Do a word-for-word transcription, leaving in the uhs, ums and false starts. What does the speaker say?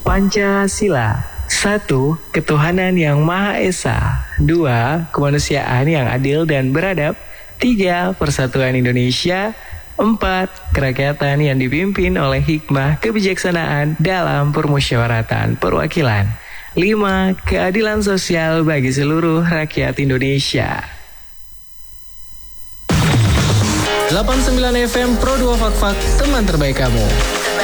Pancasila. Satu, ketuhanan yang Maha Esa. Dua, kemanusiaan yang adil dan beradab. Tiga, persatuan Indonesia. Empat, kerakyatan yang dipimpin oleh hikmah kebijaksanaan dalam permusyawaratan perwakilan. Lima, keadilan sosial bagi seluruh rakyat Indonesia. delapan puluh sembilan F M Pro dua Fak Fak, teman terbaik kamu.